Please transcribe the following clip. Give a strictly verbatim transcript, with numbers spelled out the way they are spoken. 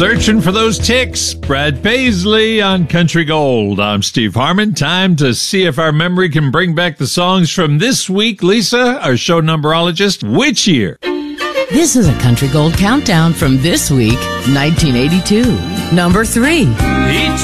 Searching for those ticks. Brad Paisley on Country Gold. I'm Steve Harmon. Time to see if our memory can bring back the songs from this week. Lisa, our show numberologist, which year? This is a Country Gold countdown from this week, nineteen eighty-two. Number three. Each